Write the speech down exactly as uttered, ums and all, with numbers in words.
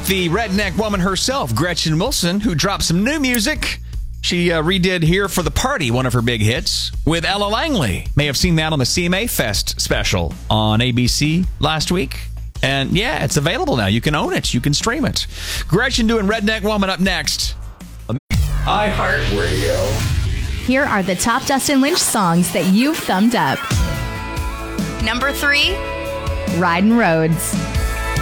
the redneck woman herself, Gretchen Wilson, who dropped some new music. She uh, redid Here for the Party, one of her big hits, with Ella Langley. May have seen that on the C M A Fest special on A B C last week. And yeah, it's available now. You can own it. You can stream it. Gretchen doing Redneck Woman up next. iHeartRadio. Here are the top Dustin Lynch songs that you've thumbed up. Number three, Riding Roads.